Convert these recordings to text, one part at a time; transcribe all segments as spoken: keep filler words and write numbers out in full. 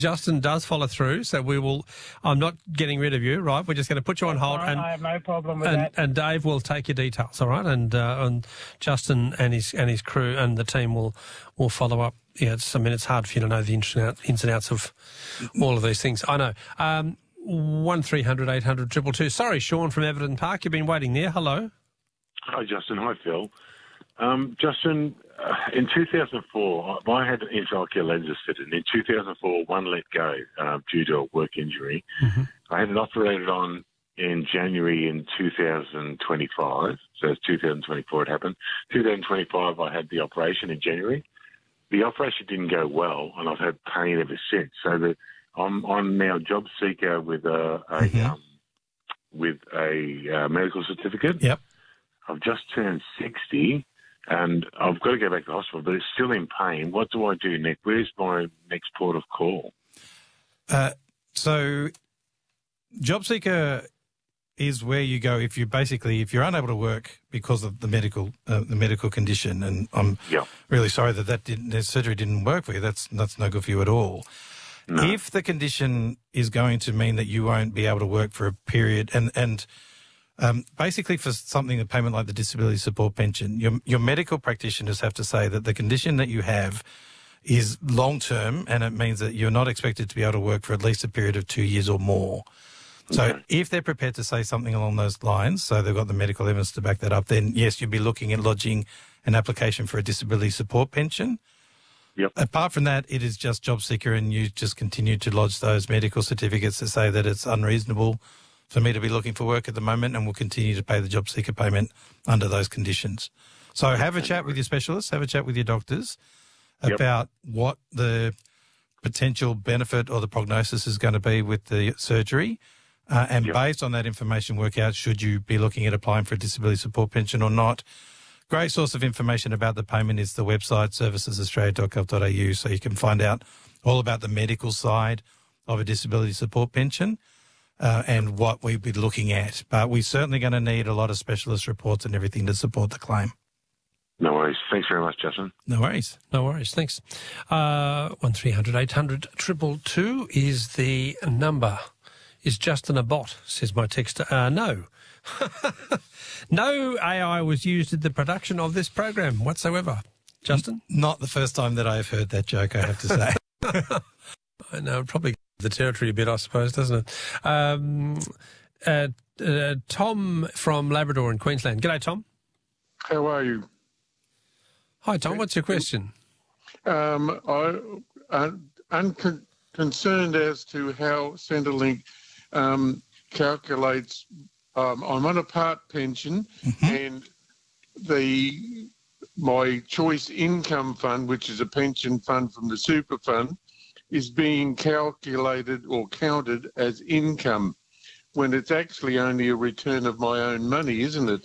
Justin does follow through, so we will. I'm not getting rid of you, right? We're just going to put you on hold, Right, and I have no problem with and, that. and Dave will take your details, all right? And uh, and Justin and his and his crew and the team will will follow up. Yeah, it's, I mean, it's hard for you to know the ins and outs, ins and outs of all of these things. I know. Um, one three hundred eight hundred two two two. Sorry, Sean from Everton Park. You've been waiting there. Hello. Hi, Justin. Hi, Phil. Um, Justin, uh, in two thousand four, I had an intraocular lenses fitted. In two thousand four, one let go uh, due to a work injury. Mm-hmm. I had it operated on in January in two thousand twenty-five. So it's two thousand twenty-four it happened. two thousand twenty-five, I had the operation in January. The operation didn't go well, and I've had pain ever since. So the, I'm, I'm now job seeker with a, a mm-hmm. um, with a uh, medical certificate. Yep. I've just turned sixty. And I've got to go back to the hospital, but it's still in pain. What do I do next? Where's my next port of call? Uh, so job seeker is where you go if you basically, if you're unable to work because of the medical uh, the medical condition. And I'm yeah. really sorry that that, didn't, that surgery didn't work for you. That's, that's no good for you at all. No. If the condition is going to mean that you won't be able to work for a period and, and – Um, basically, for something, a payment like the disability support pension, your, your medical practitioners have to say that the condition that you have is long-term, and it means that you're not expected to be able to work for at least a period of two years or more. So okay. if they're prepared to say something along those lines, so they've got the medical evidence to back that up, then yes, you'd be looking at lodging an application for a disability support pension. Yep. Apart from that, it is just job seeker, and you just continue to lodge those medical certificates to say that it's unreasonable for me to be looking for work at the moment, and we'll continue to pay the job seeker payment under those conditions. So have a chat with your specialists, have a chat with your doctors yep. about what the potential benefit or the prognosis is going to be with the surgery, uh, and yep. based on that information, work out should you be looking at applying for a disability support pension or not. Great source of information about the payment is the website services australia dot gov dot a u, so you can find out all about the medical side of a disability support pension. Uh, and what we'd be looking at. But we're certainly going to need a lot of specialist reports and everything to support the claim. No worries. Thanks very much, Justin. No worries. No worries. Thanks. Uh, one three hundred eight hundred two two two is the number. Is Justin a bot, says my texter. Uh, no. No A I was used in the production of this program whatsoever. Justin? Not the first time that I've heard that joke, I have to say. I know, probably the territory a bit, I suppose, doesn't it? Um, uh, uh, Tom from Labrador in Queensland. G'day, Tom. How are you? Hi, Tom. What's your question? Um, I, I'm con- concerned as to how Centrelink um, calculates. Um, I'm on a part pension, mm-hmm. and the my choice income fund, which is a pension fund from the super fund, is being calculated or counted as income when it's actually only a return of my own money, isn't it?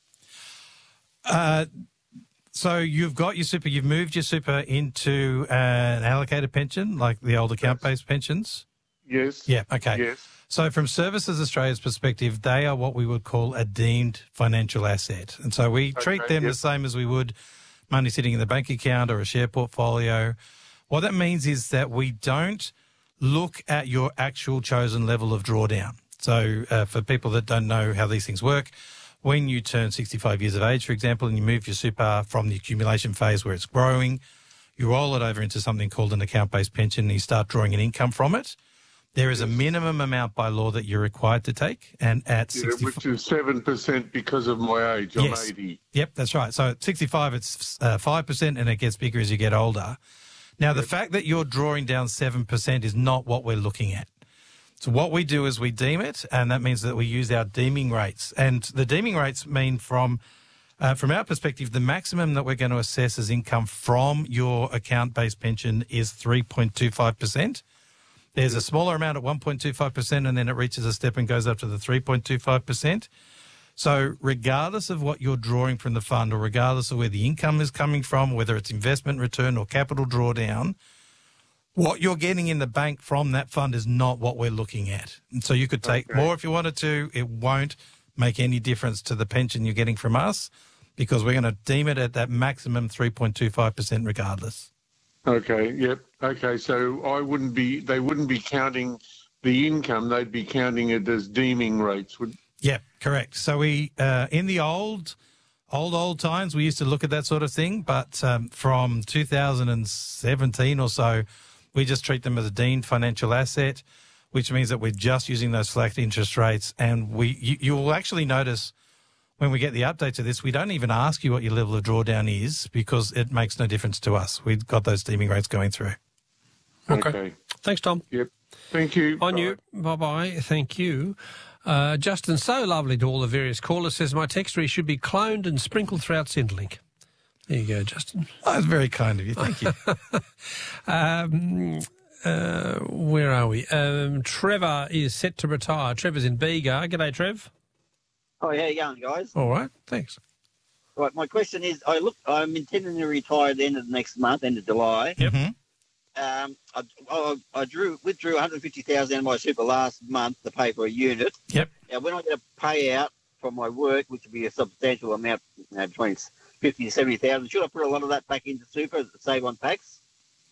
Uh, so you've got your super, you've moved your super into an allocated pension, like the old account-based pensions? Yes. Yeah, okay. Yes. So from Services Australia's perspective, they are what we would call a deemed financial asset. And so we okay, treat them yep. the same as we would money sitting in the bank account or a share portfolio. What that means is that we don't look at your actual chosen level of drawdown. So uh, for people that don't know how these things work, when you turn sixty-five years of age, for example, and you move your super from the accumulation phase where it's growing, you roll it over into something called an account-based pension and you start drawing an income from it. There is a minimum amount by law that you're required to take, and at yeah, sixty-five, which is seven percent because of my age. I'm yes. eighty. Yep, that's right. So at sixty-five, it's uh, five percent, and it gets bigger as you get older. Now, the fact that you're drawing down seven percent is not what we're looking at. So what we do is we deem it, and that means that we use our deeming rates. And the deeming rates mean from uh, from our perspective, the maximum that we're going to assess as income from your account-based pension is three point two five percent. There's a smaller amount at one point two five percent, and then it reaches a step and goes up to the three point two five percent. So regardless of what you're drawing from the fund, or regardless of where the income is coming from, whether it's investment return or capital drawdown, what you're getting in the bank from that fund is not what we're looking at. And so you could take okay. more if you wanted to. It won't make any difference to the pension you're getting from us, because we're going to deem it at that maximum three point two five percent regardless. Okay, yep. Okay, so I wouldn't be, they wouldn't be counting the income, they'd be counting it as deeming rates. Would Yeah, correct. So we, uh, in the old, old, old times, we used to look at that sort of thing, but um, from two thousand seventeen or so, we just treat them as a deemed financial asset, which means that we're just using those flat interest rates. And we, you, you will actually notice when we get the update to this, we don't even ask you what your level of drawdown is because it makes no difference to us. We've got those deeming rates going through. Okay. okay. Thanks, Tom. Yep. Thank you. On Bye. you. Bye-bye. Thank you. Uh, Justin, so lovely to all the various callers, says my texter, he should be cloned and sprinkled throughout Centrelink. There you go, Justin. Oh, that's very kind of you. Thank you. um, uh, where are we? Um, Trevor is set to retire. Trevor's in Bega. G'day, Trev. Oh, how you going, guys? All right, thanks. Right, my question is, I look, I'm intending to retire at the end of the next month, end of July. Yep. Mm-hmm. Um, I, I, I drew withdrew one hundred fifty thousand out of my super last month to pay for a unit. Yep. Now, when I get a payout from my work, which would be a substantial amount, you know, between fifty to seventy thousand, should I put a lot of that back into super to save on tax?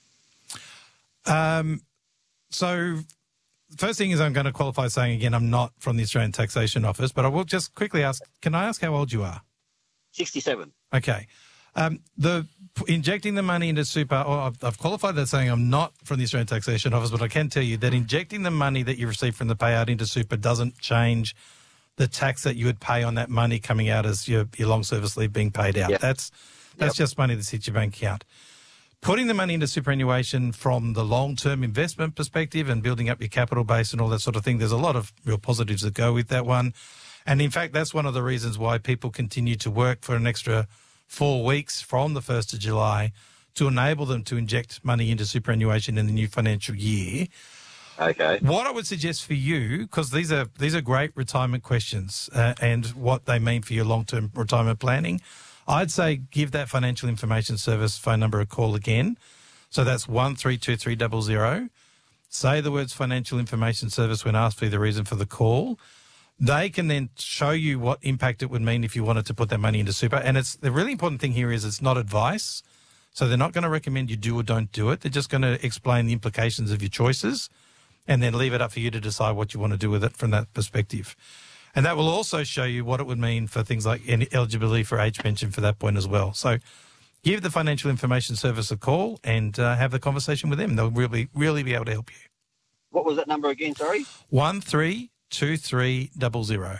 Um, so first thing is I'm going to qualify saying again, I'm not from the Australian Taxation Office, but I will just quickly ask, can I ask how old you are? sixty-seven. Okay. Um, the injecting the money into super, or I've, I've qualified that saying I'm not from the Australian Taxation Office, but I can tell you that injecting the money that you receive from the payout into super doesn't change the tax that you would pay on that money coming out as your, your long service leave being paid out. Yep. That's that's Yep. just money that hits your bank account. Putting the money into superannuation from the long-term investment perspective and building up your capital base and all that sort of thing, there's a lot of real positives that go with that one. And in fact, that's one of the reasons why people continue to work for an extra four weeks from the first of July to enable them to inject money into superannuation in the new financial year. Okay. What I would suggest for you, because these are these are great retirement questions uh, and what they mean for your long-term retirement planning, I'd say give that financial information service phone number a call again. So that's one three two three zero zero. Say the words financial information service when asked for the reason for the call. They can then show you what impact it would mean if you wanted to put that money into super. And it's the really important thing here is it's not advice. So they're not going to recommend you do or don't do it. They're just going to explain the implications of your choices and then leave it up for you to decide what you want to do with it from that perspective. And that will also show you what it would mean for things like any eligibility for age pension for that point as well. So give the Financial Information Service a call and uh, have the conversation with them. They'll really, really be able to help you. What was that number again, sorry? One three two three zero zero.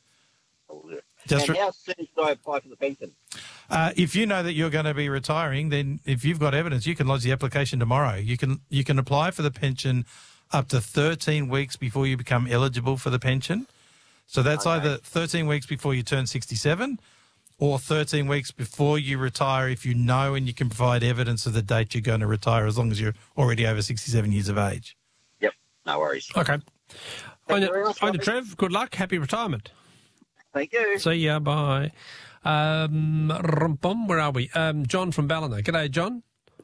Just and re- how soon should I apply for the pension? Uh, if you know that you're going to be retiring, then if you've got evidence, you can lodge the application tomorrow. You can you can apply for the pension up to thirteen weeks before you become eligible for the pension. So that's Okay. either thirteen weeks before you turn sixty-seven or thirteen weeks before you retire if you know and you can provide evidence of the date you're going to retire as long as you're already over sixty-seven years of age. Yep, no worries. Okay. On you very much, to Robbie. Trev. Good luck. Happy retirement. Thank you. See ya. Bye. Um, rum-bum, where are we? Um, John from Ballina. G'day, John.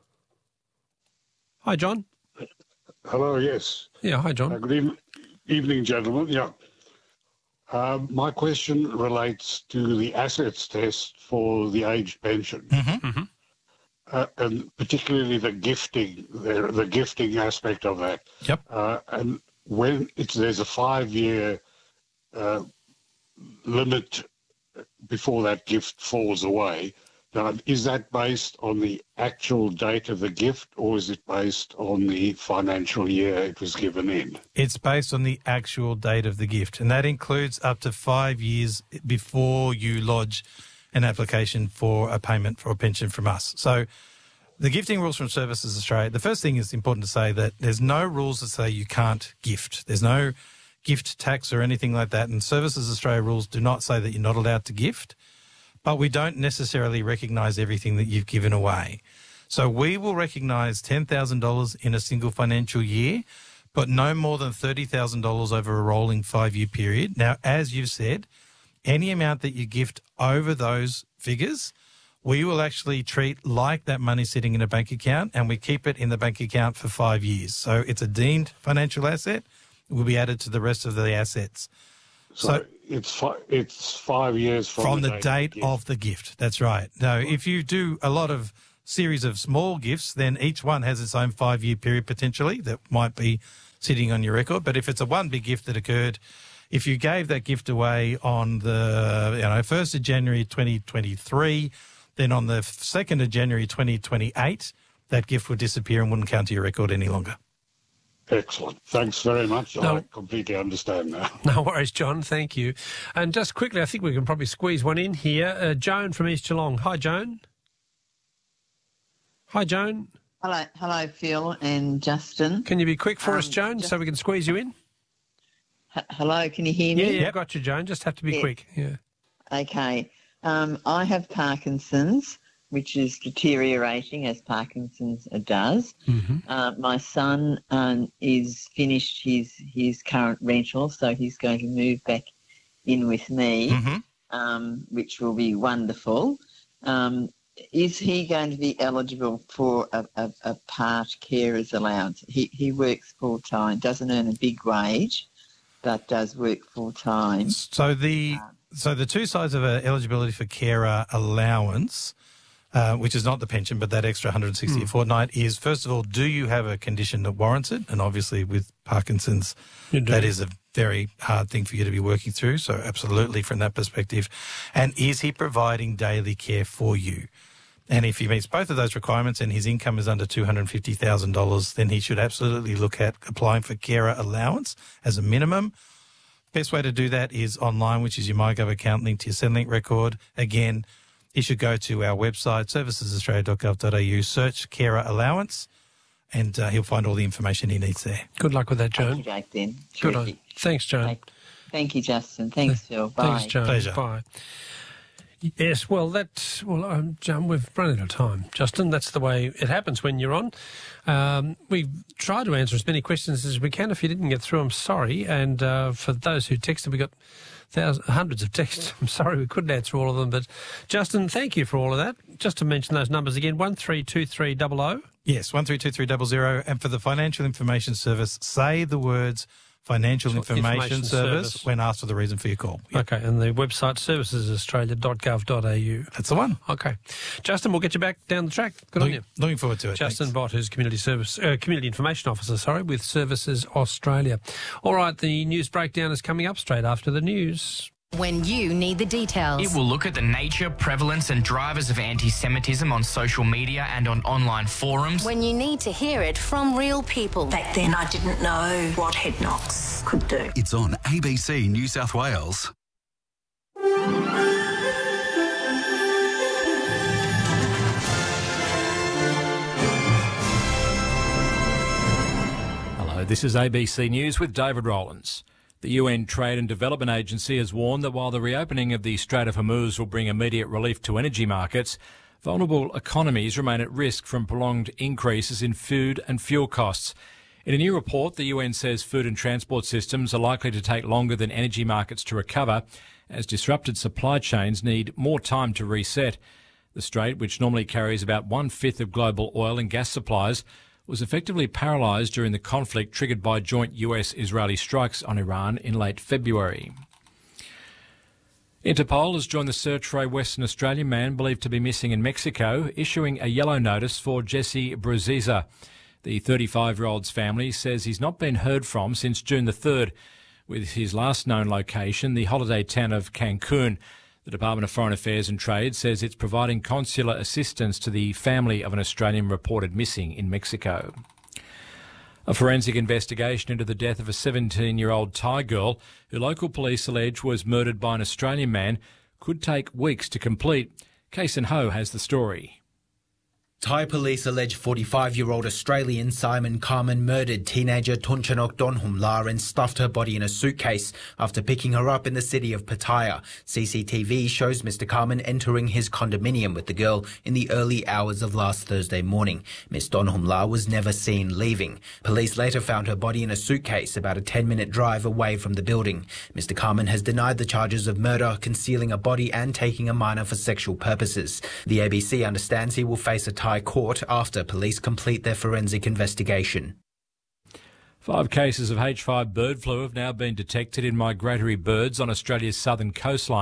Hi, John. Hello, yes. Yeah, hi, Uh, John. good even, evening, gentlemen. Yeah. Um, my question relates to the assets test for the age pension, Mm-hmm. uh, and particularly the gifting, the, the gifting aspect of that. Yep. Uh, and when it's there's a five-year uh, limit before that gift falls away. Now, is that based on the actual date of the gift, or is it based on the financial year it was given in? It's based on the actual date of the gift, and that includes up to five years before you lodge an application for a payment for a pension from us. So the gifting rules from Services Australia, the first thing is important to say that there's no rules that say you can't gift. There's no gift tax or anything like that, and Services Australia rules do not say that you're not allowed to gift, but we don't necessarily recognise everything that you've given away. So we will recognise ten thousand dollars in a single financial year, but no more than thirty thousand dollars over a rolling five-year period. Now, as you've said, any amount that you gift over those figures, we will actually treat like that money sitting in a bank account, and we keep it in the bank account for five years. So it's a deemed financial asset. It will be added to the rest of the assets. So, So- it's fi- it's five years from, From the date date gift. of the gift. That's right. Now, if you do a lot of series of small gifts, then each one has its own five-year period potentially that might be sitting on your record. But if it's a one big gift that occurred, if you gave that gift away on the you know first of January twenty twenty-three, then on the second of January twenty twenty-eight, that gift would disappear and wouldn't count to your record any longer. Excellent. Thanks very much. No. I completely understand now. No worries, John. Thank you. And just quickly, I think we can probably squeeze one in here. Uh, Joan from East Geelong. Hi, Joan. Hi, Joan. Hello, hello, Phil and Justin. Can you be quick for Um, us, Joan, just- so we can squeeze you in? H- hello, can you hear Yeah, me? yeah, got you, Joan. Just have to be Yeah. quick. Yeah. Okay. Um, I have Parkinson's, which is deteriorating as Parkinson's does. Mm-hmm. Uh, my son um, is finished his his current rental, so he's going to move back in with me, Mm-hmm. um, which will be wonderful. Um, is he going to be eligible for a, a, a part carer's allowance? He he works full time, doesn't earn a big wage, but does work full time. So the so the two sides of a eligibility for carer allowance, uh, which is not the pension, but that extra one hundred sixty Mm. a fortnight, is first of all, do you have a condition that warrants it? And obviously, with Parkinson's, You do. that is a very hard thing for you to be working through. So absolutely, from that perspective, and is he providing daily care for you? And if he meets both of those requirements and his income is under two hundred fifty thousand dollars, then he should absolutely look at applying for carer allowance as a minimum. Best way to do that is online, which is your MyGov account linked to your Centrelink record. Again, he should go to our website, services australia dot gov dot a u, search carer allowance, and uh, he'll find all the information he needs there. Good luck with that, Joan. Thank you, Jake, then. Good on. Terrific. Thanks, Joan. Thank, thank you, Justin. Thanks, Phil. Bye. Thanks, Joan. Pleasure. Bye. Yes, well, that well, um, John, we've run out of time, Justin. That's the way it happens when you're on. Um, we tried to answer as many questions as we can. If you didn't get through, I'm sorry. And uh, for those who texted, we got thousands, hundreds of texts. I'm sorry we couldn't answer all of them. But Justin, thank you for all of that. Just to mention those numbers again: one three two three zero zero. Yes, one three two three zero zero. And for the Financial Information Service, say the words Financial Information, Information Service, Service. when asked for the reason for your call. Yep. Okay, and the website services australia dot gov dot a u. That's the one. Okay, Justin, we'll get you back down the track. Good on Looking, you. looking forward to it. Justin Thanks. Bott, who's Community Service, uh, Community Information Officer, sorry, with Services Australia. All right, the news breakdown is coming up straight after the news. When you need the details. It will look at the nature, prevalence and drivers of anti-Semitism on social media and on online forums. When you need to hear it from real people. Back then, I didn't know what head knocks could do. It's on A B C New South Wales. Hello, this is A B C News with David Rowlands. The U N Trade and Development Agency has warned that while the reopening of the Strait of Hormuz will bring immediate relief to energy markets, vulnerable economies remain at risk from prolonged increases in food and fuel costs. In a new report, the U N says food and transport systems are likely to take longer than energy markets to recover, as disrupted supply chains need more time to reset. The Strait, which normally carries about one-fifth of global oil and gas supplies, was effectively paralysed during the conflict triggered by joint U S-Israeli strikes on Iran in late February. Interpol has joined the search for a Western Australian man believed to be missing in Mexico, issuing a yellow notice for Jesse Bruziza. The thirty-five-year-old's family says he's not been heard from since June the third, with his last known location, the holiday town of Cancun. The Department of Foreign Affairs and Trade says it's providing consular assistance to the family of an Australian reported missing in Mexico. A forensic investigation into the death of a seventeen-year-old Thai girl who local police allege was murdered by an Australian man could take weeks to complete. Kason Ho has the story. Thai police allege forty-five-year-old Australian Simon Carmen murdered teenager Tunchanok Donhumla and stuffed her body in a suitcase after picking her up in the city of Pattaya. C C T V shows Mister Carmen entering his condominium with the girl in the early hours of last Thursday morning. Miss Donhumla was never seen leaving. Police later found her body in a suitcase about a ten-minute drive away from the building. Mister Carmen has denied the charges of murder, concealing a body and taking a minor for sexual purposes. The A B C understands he will face a Thai court after police complete their forensic investigation. Five cases of H five bird flu have now been detected in migratory birds on Australia's southern coastline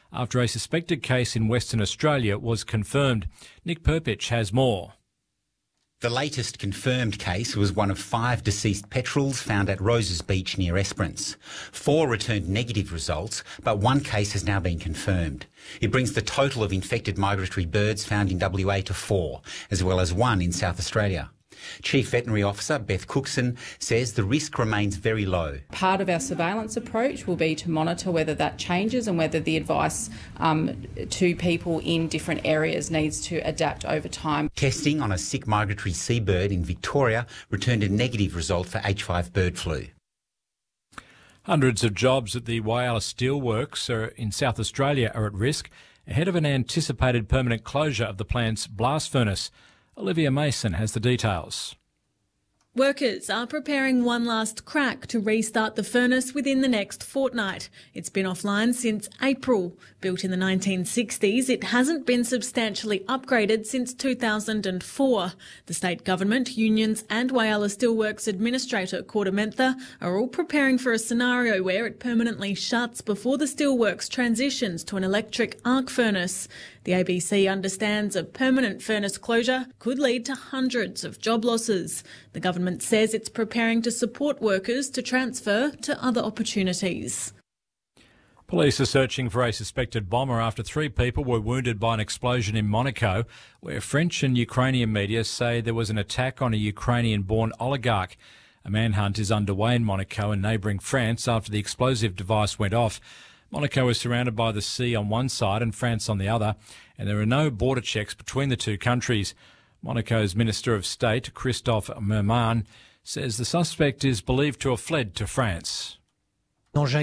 after a suspected case in Western Australia was confirmed. Nick Perpich has more. The latest confirmed case was one of five deceased petrels found at Roses Beach near Esperance. Four returned negative results, but one case has now been confirmed. It brings the total of infected migratory birds found in W A to four, as well as one in South Australia. Chief Veterinary Officer Beth Cookson says the risk remains very low. Part of our surveillance approach will be to monitor whether that changes and whether the advice um, to people in different areas needs to adapt over time. Testing on a sick migratory seabird in Victoria returned a negative result for H five bird flu. Hundreds of jobs at the Whyalla Steelworks are in South Australia are at risk ahead of an anticipated permanent closure of the plant's blast furnace. Olivia Mason has the details. Workers are preparing one last crack to restart the furnace within the next fortnight. It's been offline since April. Built in the nineteen sixties, it hasn't been substantially upgraded since two thousand four. The state government, unions and Whyalla Steelworks Administrator Kordamentha are all preparing for a scenario where it permanently shuts before the steelworks transitions to an electric arc furnace. The A B C understands a permanent furnace closure could lead to hundreds of job losses. The government says it's preparing to support workers to transfer to other opportunities. Police are searching for a suspected bomber after three people were wounded by an explosion in Monaco, where French and Ukrainian media say there was an attack on a Ukrainian-born oligarch. A manhunt is underway in Monaco and neighbouring France after the explosive device went off. Monaco is surrounded by the sea on one side and France on the other, and there are no border checks between the two countries. Monaco's Minister of State, Christophe Merman, says the suspect is believed to have fled to France. An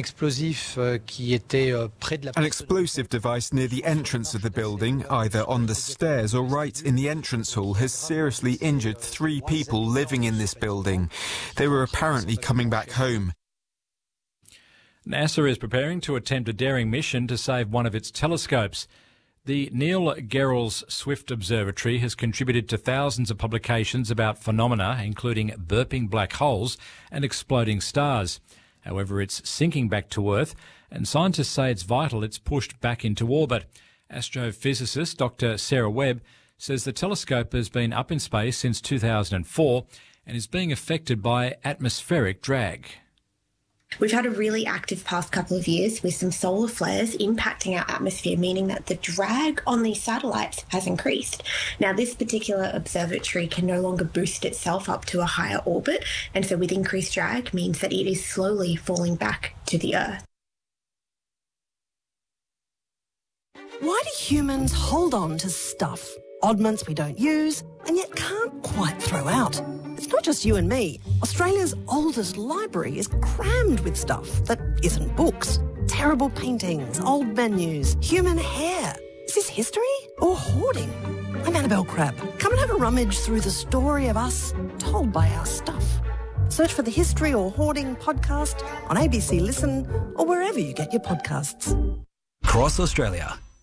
explosive device near the entrance of the building, either on the stairs or right in the entrance hall, has seriously injured three people living in this building. They were apparently coming back home. NASA is preparing to attempt a daring mission to save one of its telescopes. The Neil Gehrels Swift Observatory has contributed to thousands of publications about phenomena including burping black holes and exploding stars. However, it's sinking back to Earth, and scientists say it's vital it's pushed back into orbit. Astrophysicist Doctor Sarah Webb says the telescope has been up in space since two thousand four and is being affected by atmospheric drag. We've had a really active past couple of years with some solar flares impacting our atmosphere, meaning that the drag on these satellites has increased. Now, this particular observatory can no longer boost itself up to a higher orbit, and so with increased drag means that it is slowly falling back to the Earth. Why do humans hold on to stuff? Oddments we don't use and yet can't quite throw out. It's not just you and me. Australia's oldest library is crammed with stuff that isn't books. Terrible paintings, old menus, human hair. Is this history or hoarding? I'm Annabelle Crabb. Come and have a rummage through the story of us told by our stuff. Search for the History or Hoarding podcast on A B C Listen or wherever you get your podcasts. Cross Australia.